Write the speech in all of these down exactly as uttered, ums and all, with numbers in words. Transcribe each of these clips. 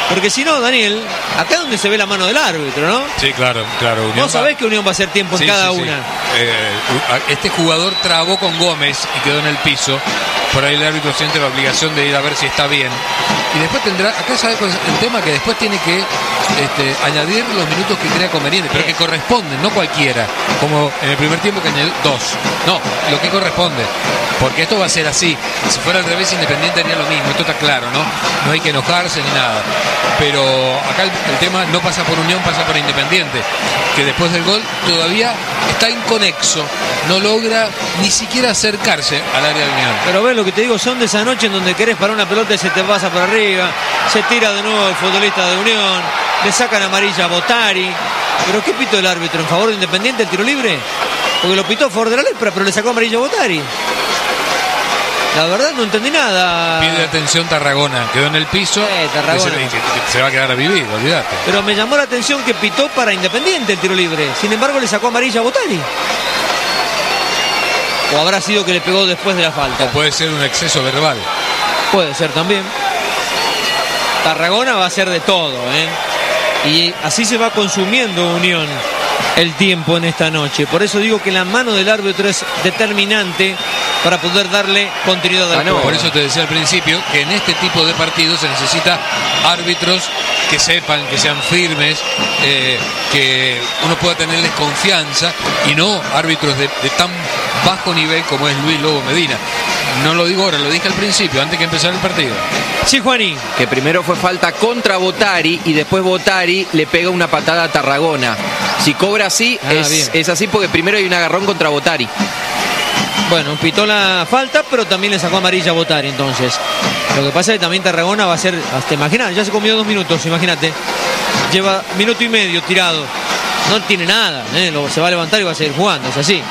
Porque si no, Daniel, acá es donde se ve la mano del árbitro, ¿no? Sí, claro, claro. Unión Vos sabés va... que Unión va a hacer tiempo en sí, cada sí, una. Sí. Eh, este jugador trabó con Gómez y quedó en el piso. Por ahí el árbitro siente la obligación de ir a ver si está bien. Y después tendrá, acá sabes el tema, que después tiene que este, añadir los minutos que crea conveniente, pero que corresponden, no cualquiera. Como en el primer tiempo que añadió dos. No, lo que corresponde. Porque esto va a ser así. Si fuera al revés, Independiente haría lo mismo. Esto está claro, ¿no? No hay que enojarse ni nada. Pero acá el, el tema no pasa por Unión, pasa por Independiente, que después del gol todavía está inconexo. No logra ni siquiera acercarse al área de Unión. Pero ves lo que te digo, son de esa noche en donde querés parar una pelota y se te pasa por arriba. Se tira de nuevo el futbolista de Unión. Le sacan amarilla a Botari. ¿Pero qué pitó el árbitro? ¿En favor de Independiente el tiro libre? Porque lo pitó a favor de la Lepra, pero le sacó amarilla a Botari. La verdad no entendí nada. Pide atención Tarragona, quedó en el piso. Eh, Tarragona. Se, se, se va a quedar a vivir, olvídate. Pero me llamó la atención que pitó para Independiente el tiro libre. Sin embargo le sacó amarilla a Botari. ¿O habrá sido que le pegó después de la falta? O puede ser un exceso verbal. Puede ser también. Tarragona va a ser de todo, ¿eh? Y así se va consumiendo Unión el tiempo en esta noche. Por eso digo que la mano del árbitro es determinante para poder darle continuidad al juego. Por eso te decía al principio que en este tipo de partidos se necesita árbitros que sepan, que sean firmes, eh, que uno pueda tenerles confianza, y no árbitros de, de tan bajo nivel como es Luis Lobo Medina. No lo digo ahora, lo dije al principio, antes que empezara el partido. Sí, Juaní. Que primero fue falta contra Botari y después Botari le pega una patada a Tarragona. Si cobra así, ah, es, es así porque primero hay un agarrón contra Botari. Bueno, pitó la falta, pero también le sacó amarilla a Botari, entonces. Lo que pasa es que también Tarragona va a ser, hasta imaginar, ya se comió dos minutos, imagínate. Lleva minuto y medio tirado. No tiene nada, ¿eh? Lo, se va a levantar y va a seguir jugando, es así.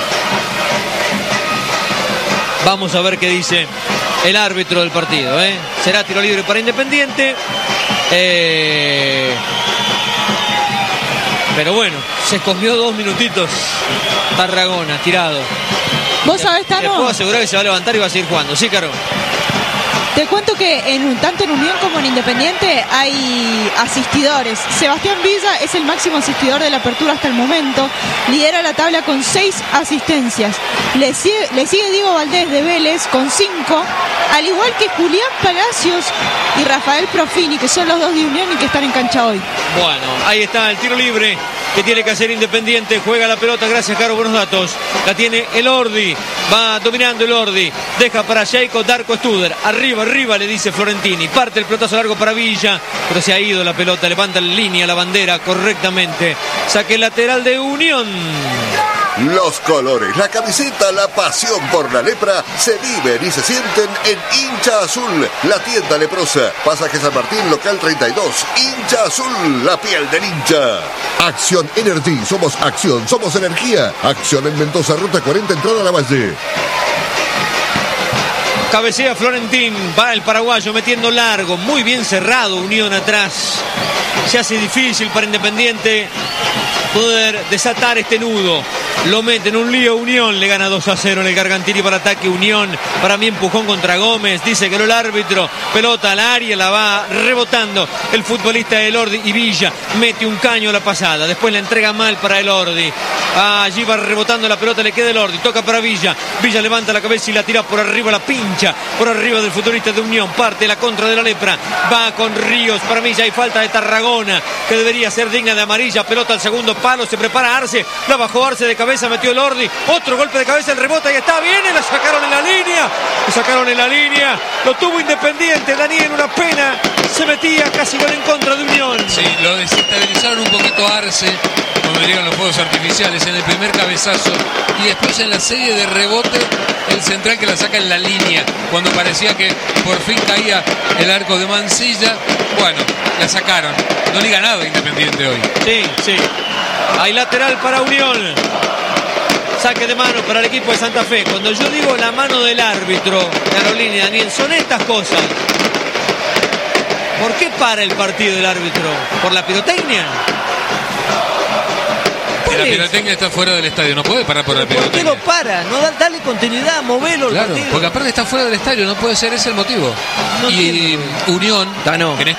Vamos a ver qué dice el árbitro del partido, ¿eh? Será tiro libre para Independiente. Eh... Pero bueno, se comió dos minutitos Tarragona, tirado. ¿Vos sabés, Tano? Les puedo asegurar que se va a levantar y va a seguir jugando. Sí, Caro. Te cuento que en, tanto en Unión como en Independiente hay asistidores. Sebastián Villa es el máximo asistidor de la apertura hasta el momento. Lidera la tabla con seis asistencias. Le sigue, le sigue Diego Valdés de Vélez con cinco. Al igual que Julián Palacios y Rafael Profini, que son los dos de Unión y que están en cancha hoy. Bueno, ahí está el tiro libre que tiene que hacer Independiente. Juega la pelota, gracias, Caro, buenos datos. La tiene el Ordi. Va dominando el Ordi. Deja para Jacob Darko Studer. Arriba, arriba, le dice Florentini. Parte el pelotazo largo para Villa, pero se ha ido la pelota. Levanta en línea la bandera correctamente. Saque lateral de Unión. Los colores, la camiseta, la pasión por la lepra se viven y se sienten en Hincha Azul, la tienda leprosa. Pasaje San Martín, local treinta y dos. Hincha Azul, la piel del hincha. Acción Energy, somos acción, somos energía. Acción en Mendoza, ruta cuarenta, entrada a la Valle. Cabecea Florentín, va el paraguayo metiendo largo, muy bien cerrado, Unión atrás. Se hace difícil para Independiente poder desatar este nudo. Lo mete en un lío Unión, le gana dos a cero en el Gargantini para ataque Unión. Para mí empujón contra Gómez, dice que no el árbitro. Pelota al área, la va rebotando el futbolista Elordi y Villa mete un caño a la pasada. Después la entrega mal para Elordi. Ah, allí va rebotando la pelota, le queda Elordi, toca para Villa. Villa levanta la cabeza y la tira por arriba, la pincha por arriba del futbolista de Unión. Parte la contra de la lepra, va con Ríos. Para mí ya hay falta de Tarragona, que debería ser digna de amarilla. Pelota al segundo palo, se prepara Arce, la bajó Arce de cabeza. Metió el Ordi, otro golpe de cabeza, el rebote y está bien, y la sacaron en la línea, lo sacaron en la línea, lo tuvo Independiente, Daniel, una pena, se metía casi gol en contra de Unión. Sí, lo desestabilizaron un poquito a Arce, como dirían los fuegos artificiales, en el primer cabezazo, y después en la serie de rebote, el central que la saca en la línea, cuando parecía que por fin caía el arco de Mansilla. Bueno, la sacaron, no le ganado Independiente hoy. Sí, sí, hay lateral para Unión. Saque de mano para el equipo de Santa Fe. Cuando yo digo la mano del árbitro, Carolina y Daniel, son estas cosas. ¿Por qué para el partido del árbitro? ¿Por la pirotecnia? La pirotecnia está fuera del estadio, no puede parar por la pirotecnia. ¿Por qué lo para? No, dale continuidad, movelo el claro, partido. Porque aparte está fuera del estadio, no puede ser ese el motivo. No y entiendo. Unión, Tano. en